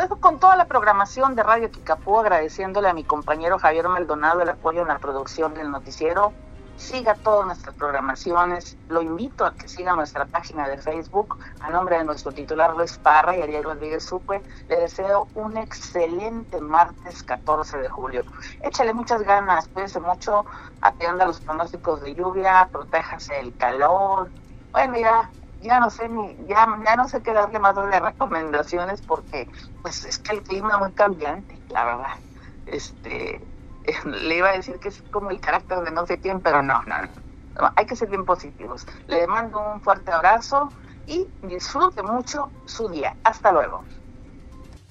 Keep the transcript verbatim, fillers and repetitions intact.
dejo con toda la programación de Radio Kickapoo, agradeciéndole a mi compañero Javier Maldonado el apoyo en la producción del noticiero. Siga todas nuestras programaciones, lo invito a que siga nuestra página de Facebook. A nombre de nuestro titular Luis Parra y Ariel Rodríguez Supe, le deseo un excelente martes catorce de julio. Échale muchas ganas, cuídese mucho, atienda los pronósticos de lluvia, protéjase del calor. Bueno, ya, ya no sé ni, ya, ya no sé qué darle más de recomendaciones porque pues es que el clima es muy cambiante, la verdad. Este le iba a decir que es como el carácter de no sé quién, pero no, no, no, hay que ser bien positivos. Le mando un fuerte abrazo y disfrute mucho su día. Hasta luego.